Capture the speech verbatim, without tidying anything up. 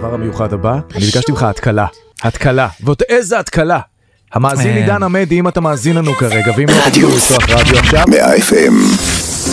לדבר המיוחד הבא. אני ביקשתי ממך התקלה, התקלה, ועוד איזה התקלה. המאזין עידן עמדי, אם אתה מאזין לנו כרגע, ואם לא תתחילו לפתוח רדיו עכשיו. מאה אף אם